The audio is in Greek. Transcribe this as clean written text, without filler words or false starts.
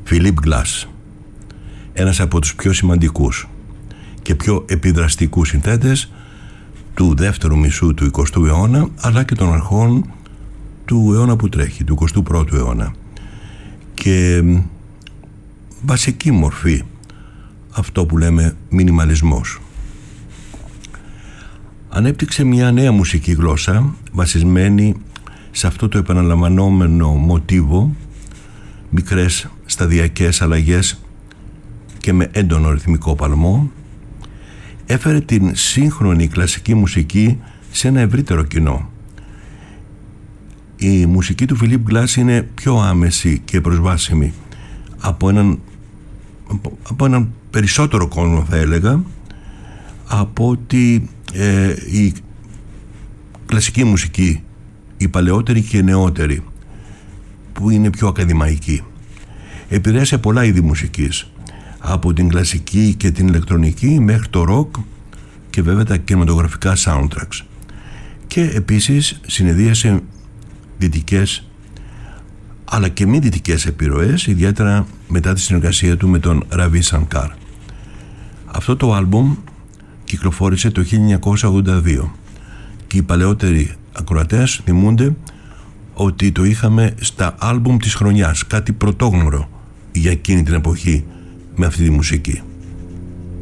Philip Glass, ένας από τους πιο σημαντικούς και πιο επιδραστικούς συνθέτες του δεύτερου μισού του 20ου αιώνα, αλλά και των αρχών του αιώνα που τρέχει, του 21ου αιώνα. Και βασική μορφή αυτό που λέμε μινιμαλισμός. Ανέπτυξε μια νέα μουσική γλώσσα βασισμένη σε αυτό το επαναλαμβανόμενο μοτίβο, μικρές σταδιακές αλλαγές και με έντονο ρυθμικό παλμό. Έφερε την σύγχρονη κλασική μουσική σε ένα ευρύτερο κοινό. Η μουσική του Philip Glass είναι πιο άμεση και προσβάσιμη από έναν περισσότερο κόσμο, θα έλεγα, από ότι η κλασική μουσική, η παλαιότερη και η νεότερη, που είναι πιο ακαδημαϊκή. Επηρέασε πολλά είδη μουσικής, από την κλασική και την ηλεκτρονική μέχρι το ροκ και βέβαια τα κινηματογραφικά soundtracks. Και επίσης συνεδρίασε δυτικές αλλά και μη δυτικές επιρροές, ιδιαίτερα μετά τη συνεργασία του με τον Ravi Shankar. Αυτό το άλμπουμ κυκλοφόρησε το 1982 και οι παλαιότεροι ακροατές θυμούνται ότι το είχαμε στα άλμπουμ της χρονιάς, κάτι πρωτόγνωρο για εκείνη την εποχή με αυτή τη μουσική.